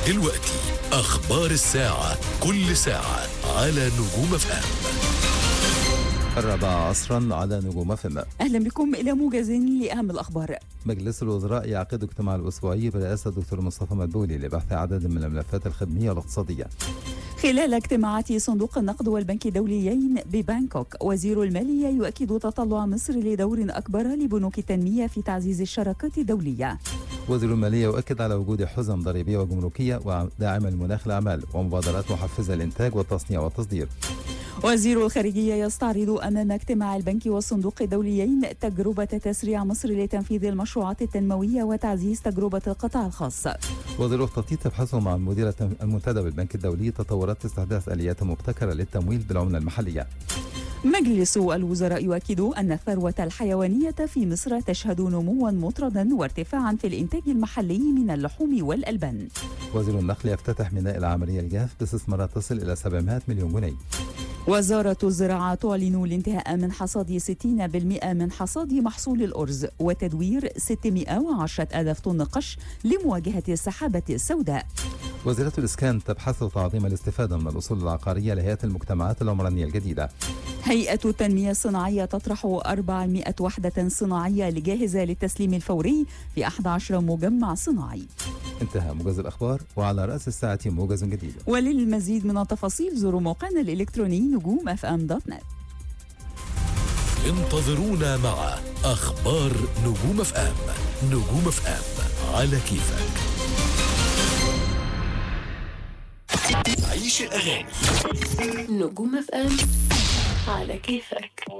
دلوقتي أخبار الساعة، كل ساعة على نجوم اف ام. 4 عصرا على نجوم اف ام. أهلا بكم إلى موجز لأهم الأخبار. مجلس الوزراء يعقد اجتماع الأسبوعي برئاسة الدكتور مصطفى مدبولي لبحث عدد من الملفات الخدمية والاقتصادية. خلال اجتماعات صندوق النقد والبنك الدوليين ببانكوك، وزير المالية يؤكد تطلع مصر لدور أكبر لبنوك التنمية في تعزيز الشراكات الدولية. وزير المالية يؤكد على وجود حزم ضريبية وجمركية وداعم المناخ الأعمال ومبادرات محفزة للإنتاج والتصنيع والتصدير. وزير الخارجية يستعرض أمام اجتماع البنك والصندوق الدوليين تجربة تسريع مصر لتنفيذ المشروعات التنموية وتعزيز تجربة القطاع الخاص. وزير التخطيط تبحث مع المديرة المنتدى بالبنك الدولي تطورات استحداث آليات مبتكرة للتمويل بالعملة المحلية. مجلس الوزراء يؤكد أن الثروة الحيوانية في مصر تشهد نموا مطردا وارتفاعا في الإنتاج المحلي من اللحوم والألبان. وزير النقل يفتتح ميناء العملية الجاف باستثمارات تصل إلى 700 مليون جنيه. وزارة الزراعة تعلن الانتهاء من حصاد 60% من حصاد محصول الأرز وتدوير 610,000 طن قش لمواجهة السحابة السوداء. وزارة الإسكان تبحث تعظيم الاستفادة من الأصول العقارية لهيئة المجتمعات العمرانية الجديدة. هيئة التنمية الصناعية تطرح 400 وحدة صناعية جاهزة للتسليم الفوري في 11 مجمع صناعي. انتهى موجز الأخبار، وعلى رأس الساعة موجز جديد. وللمزيد من التفاصيل زوروا موقعنا الإلكتروني نجوم.fm.net. انتظرونا مع أخبار نجوم اف ام. نجوم اف ام على كيفك. عيش الأغاني. نجوم اف ام على كيفك.